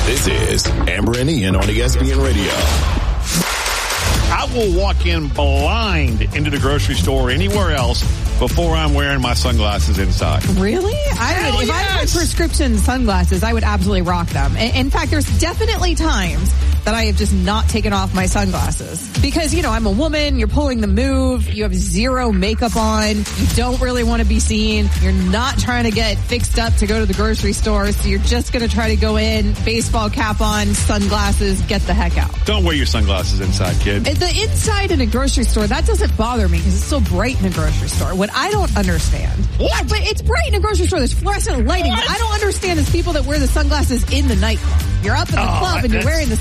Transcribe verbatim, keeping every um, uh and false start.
This is Amber and Ian on E S P N Radio. I will walk in blind into the grocery store or anywhere else before I'm wearing my sunglasses inside. Really? I would, if yes. I had prescription sunglasses, I would absolutely rock them. In fact, there's definitely times that I have just not taken off my sunglasses. Because, you know, I'm a woman, you're pulling the move, you have zero makeup on, you don't really want to be seen, you're not trying to get fixed up to go to the grocery store, so you're just going to try to go in, baseball cap on, sunglasses, get the heck out. Don't wear your sunglasses inside, kid. The inside in a grocery store, that doesn't bother me because it's so bright in a grocery store. What I don't understand. What? But it's bright in a grocery store. There's fluorescent lighting. What? What I don't understand is people that wear the sunglasses in the nightclub. You're up in the Oh, club and you're that's- wearing the